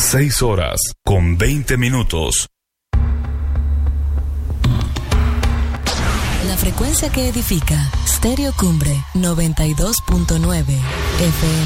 6:20. La frecuencia que edifica, Stereo Cumbre 92.9 FM.